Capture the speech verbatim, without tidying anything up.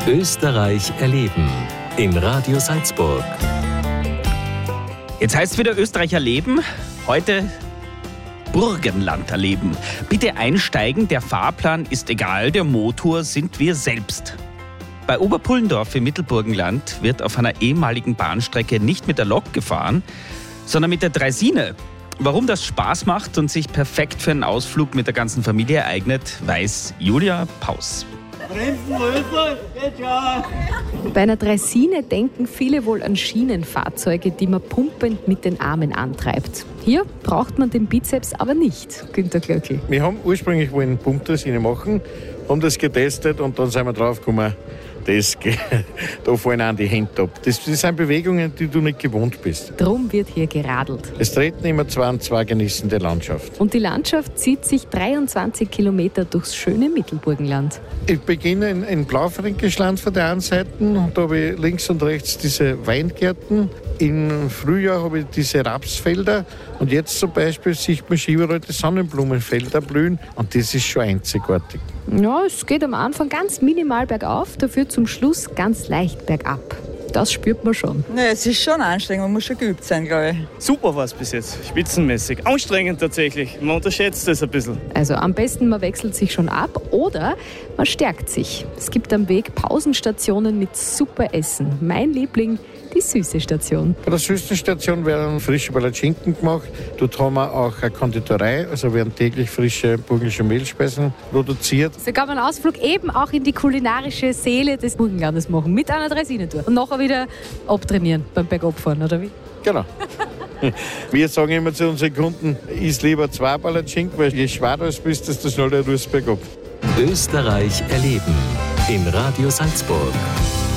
Österreich erleben in Radio Salzburg. Jetzt heißt es wieder Österreich erleben. Heute Burgenland erleben. Bitte einsteigen, der Fahrplan ist egal, der Motor sind wir selbst. Bei Oberpullendorf im Mittelburgenland wird auf einer ehemaligen Bahnstrecke nicht mit der Lok gefahren, sondern mit der Draisine. Warum das Spaß macht und sich perfekt für einen Ausflug mit der ganzen Familie eignet, weiß Julia Paus. Bei einer Draisine denken viele wohl an Schienenfahrzeuge, die man pumpend mit den Armen antreibt. Hier braucht man den Bizeps aber nicht, Günter Glöckl. Wir haben ursprünglich wollen Pumpdraisine machen, haben das getestet und dann sind wir drauf gekommen, das geht, da fallen an die Hände ab. Das, das sind Bewegungen, die du nicht gewohnt bist. Drum wird hier geradelt. Es treten immer zwei und zwei genießende Landschaft. Und die Landschaft zieht sich dreiundzwanzig Kilometer durchs schöne Mittelburgenland. Ich beginne in, in Blaufränkischland von der einen Seite und da habe ich links und rechts diese Weingärten. Im Frühjahr habe ich diese Rapsfelder und jetzt zum Beispiel sieht man überall die Sonnenblumenfelder blühen und das ist schon einzigartig. Ja, es geht am Anfang ganz minimal bergauf, dafür zum Schluss ganz leicht bergab. Das spürt man schon. Ja, es ist schon anstrengend, man muss schon geübt sein, glaube ich. Super war es bis jetzt, spitzenmäßig. Anstrengend tatsächlich, man unterschätzt es ein bisschen. Also am besten, man wechselt sich schon ab oder man stärkt sich. Es gibt am Weg Pausenstationen mit super Essen. Mein Liebling, die süße Station. Bei der süßen Station werden frische Palatschinken gemacht. Dort haben wir auch eine Konditorei, also werden täglich frische burgenländische Mehlspeisen produziert. So kann man einen Ausflug eben auch in die kulinarische Seele des Burgenlandes machen, mit einer Draisine-Tour. Und nachher wieder abtrainieren beim Bergabfahren, oder wie? Genau. Wir sagen immer zu unseren Kunden, iss lieber zwei Palatschinken, weil je schwerer du bist, desto schneller du es bergab. Österreich erleben in Radio Salzburg.